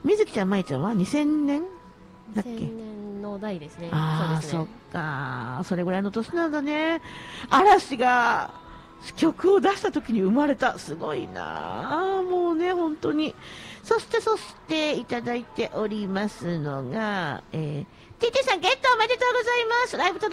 水木ちゃん、舞ちゃんは2000年だっけ。 2000年の代ですね。 ああ、 そうですね。 そっか。それぐらいの年なんだね。嵐が曲を出した時に生まれた。すごいな。もうね、本当に。そしていただいておりますのが、TT さんゲットおめでとうございます。ライブ